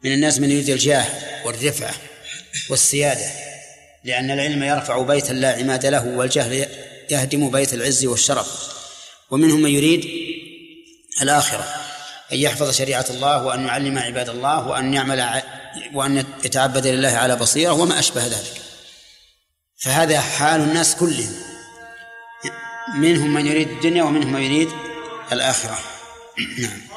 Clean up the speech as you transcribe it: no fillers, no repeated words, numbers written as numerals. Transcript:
من الناس من يريد الجاه والرفعة والسيادة، لأن العلم يرفع بيتا لا عماد له، والجهل يهدم بيت العز والشرف. ومنهم من يريد الآخرة، أن يحفظ شريعة الله، وأن يعلم عباد الله، وأن يعمل وأن يتعبد لله على بصيرة وما أشبه ذلك. فهذا حال الناس كلهم، منهم من يريد الدنيا ومنهم من يريد الآخرة. نعم.